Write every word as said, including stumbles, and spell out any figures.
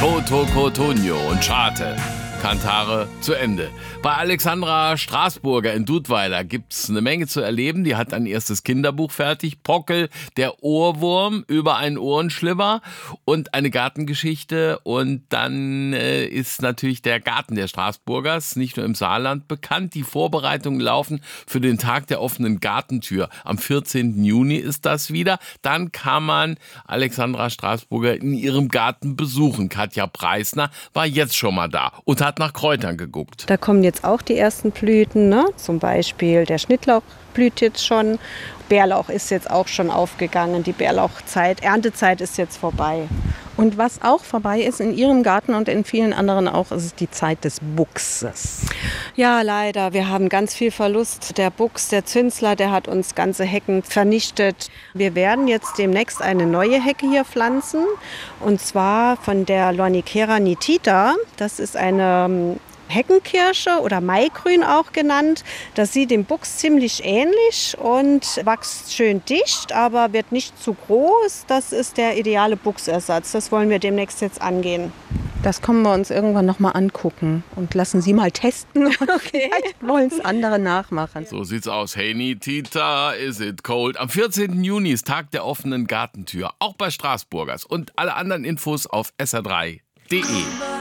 Toto Cotugno und Scharte. Kantare zu Ende. Bei Alexandra Straßburger in Dudweiler gibt's eine Menge zu erleben. Die hat ein erstes Kinderbuch fertig. Pockel, der Ohrwurm über einen Ohrenschlipper und eine Gartengeschichte. Und dann äh, ist natürlich der Garten der Straßburgers nicht nur im Saarland bekannt. Die Vorbereitungen laufen für den Tag der offenen Gartentür. Am vierzehnten Juni ist das wieder. Dann kann man Alexandra Straßburger in ihrem Garten besuchen. Katja Preisner war jetzt schon mal da und hat nach Kräutern geguckt. Da kommen jetzt auch die ersten Blüten, ne? Zum Beispiel der Schnittlauch blüht jetzt schon. Bärlauch ist jetzt auch schon aufgegangen. Die Bärlauchzeit, Erntezeit ist jetzt vorbei. Und was auch vorbei ist in Ihrem Garten und in vielen anderen auch, ist die Zeit des Buchses. Ja, leider. Wir haben ganz viel Verlust. Der Buchs, der Zünsler, der hat uns ganze Hecken vernichtet. Wir werden jetzt demnächst eine neue Hecke hier pflanzen. Und zwar von der Lonicera nitida. Das ist eine Heckenkirsche oder Maigrün auch genannt. Das sieht dem Buchs ziemlich ähnlich und wächst schön dicht, aber wird nicht zu groß. Das ist der ideale Buchsersatz. Das wollen wir demnächst jetzt angehen. Das können wir uns irgendwann noch mal angucken und lassen Sie mal testen. Okay. Vielleicht wollen es andere nachmachen. So sieht's aus. Hey Nitita, is it cold? Am vierzehnten Juni ist Tag der offenen Gartentür, auch bei Straßburgers. Und alle anderen Infos auf S R drei punkt de.